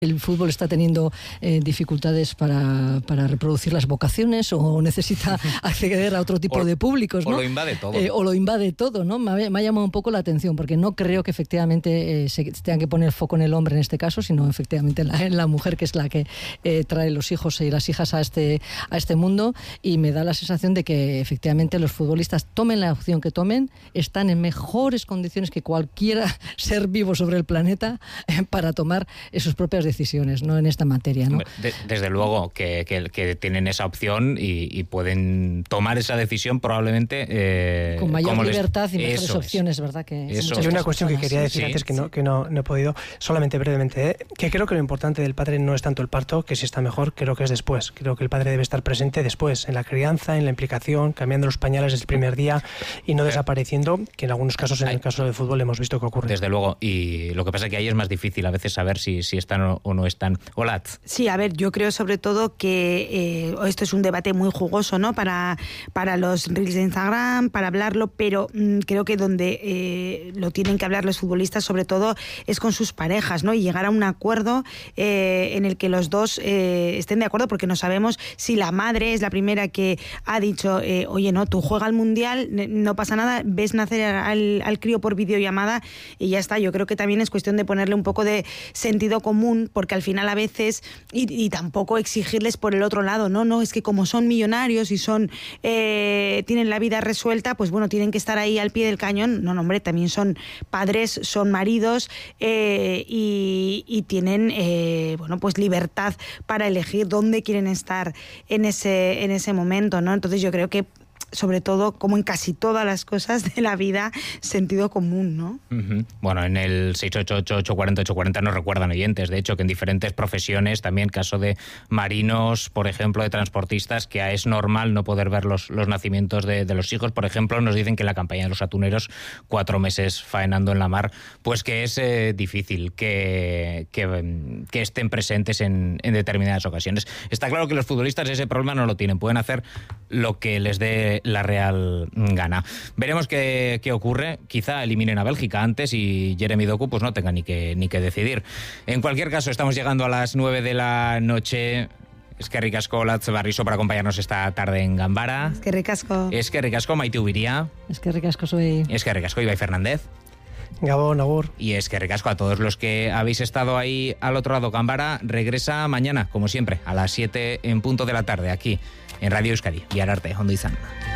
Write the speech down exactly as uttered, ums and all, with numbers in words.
¿El fútbol está teniendo eh, dificultades para, para reproducir las vocaciones o necesita acceder a otro tipo o, de públicos, ¿no? O lo invade todo. Eh, o lo invade todo, ¿no? Me ha, me ha llamado un poco la atención, porque no creo que efectivamente eh, se, se tenga que poner el foco en el hombre en este caso, sino efectivamente en la, en la mujer, que es la que eh, trae los hijos y las hijas a este, a este mundo, y me da la sensación de que efectivamente los futbolistas, tomen la opción que tomen, están en mejores condiciones que cualquier ser vivo sobre el planeta eh, para tomar sus propias decisiones. decisiones, ¿no? En esta materia, ¿no? De, desde luego que, que, que tienen esa opción y, y pueden tomar esa decisión probablemente eh, con mayor como libertad les, y mejores eso opciones, es, ¿verdad? Que eso. Hay una cuestión que quería decir sí, antes que, no, que no, no he podido, solamente brevemente, ¿eh? que creo que lo importante del padre no es tanto el parto, que si está mejor, creo que es después. Creo que el padre debe estar presente después, en la crianza, en la implicación, cambiando los pañales desde el primer día y no desapareciendo, que en algunos casos, en el caso del fútbol, hemos visto que ocurre. Desde luego, y lo que pasa es que ahí es más difícil a veces saber si, si están o, o no están. Hola. Sí, a ver, yo creo sobre todo que eh, esto es un debate muy jugoso, ¿no? Para, para los reels de Instagram, para hablarlo, pero mmm, creo que donde eh, lo tienen que hablar los futbolistas sobre todo es con sus parejas, ¿no? Y llegar a un acuerdo eh, en el que los dos eh, estén de acuerdo, porque no sabemos si la madre es la primera que ha dicho, eh, oye, no, tú juega al Mundial, no pasa nada, ves nacer al, al crío por videollamada y ya está. Yo creo que también es cuestión de ponerle un poco de sentido común, porque al final a veces Y, y tampoco exigirles por el otro lado, no, no, es que como son millonarios y son eh, tienen la vida resuelta, pues bueno, tienen que estar ahí al pie del cañón. No, no, hombre, también son padres, son maridos eh, y, y tienen eh, bueno, pues libertad para elegir dónde quieren estar en ese, en ese momento, ¿no? Entonces yo creo que sobre todo, como en casi todas las cosas de la vida, sentido común, ¿no? Uh-huh. Bueno, en el seis ocho ocho, ocho cuatro cero, ocho cuatro cero nos recuerdan oyentes, de hecho, que en diferentes profesiones, también caso de marinos, por ejemplo, de transportistas, que es normal no poder ver los, los nacimientos de, de los hijos. Por ejemplo, nos dicen que la campaña de los atuneros, cuatro meses faenando en la mar, pues que es eh, difícil que, que, que estén presentes en, en determinadas ocasiones. Está claro que los futbolistas ese problema no lo tienen, pueden hacer lo que les dé la real gana. Veremos qué, qué ocurre. Quizá eliminen a Bélgica antes y Jeremy Doku pues no tenga ni que, ni que decidir. En cualquier caso, estamos llegando a las nueve de la noche. Es que ricasco Latz Barriso para acompañarnos esta tarde en Ganbara. Es que ricasco. Es que ricasco Maite Ubiría. Es que ricasco soy. Es que ricasco Ibai Fernández. Gabón, agur. Y es que ricasco a todos los que habéis estado ahí al otro lado. Ganbara regresa mañana, como siempre, a las siete en punto de la tarde, aquí en Radio Euskadi y Ararte, Ondo Izan.